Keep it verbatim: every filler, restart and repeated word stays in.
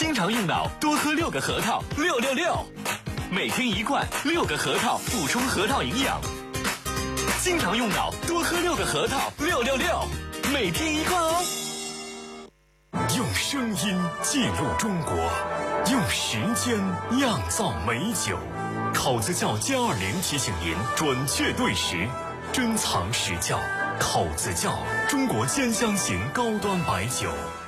经常用脑，多喝六个核桃，六六六。每天一罐，六个核桃，补充核桃营养。经常用脑，多喝六个核桃，六六六。每天一罐哦。 用声音记录中国，用时间酿造美酒。考子窖歼二零提醒您准确对时，珍藏实窖。考子窖，中国兼香型高端白酒。